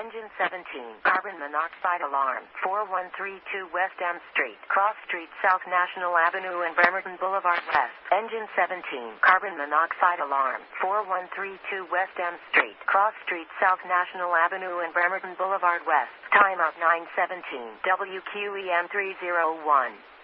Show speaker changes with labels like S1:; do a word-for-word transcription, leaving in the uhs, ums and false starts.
S1: Engine seventeen, carbon monoxide alarm, four one three two West M Street, Cross Street South National Avenue and Bremerton Boulevard West. Engine seventeen, carbon monoxide alarm, four one three two West M Street, Cross Street South National Avenue and Bremerton Boulevard West. Time up nine seventeen, W Q E M three oh one.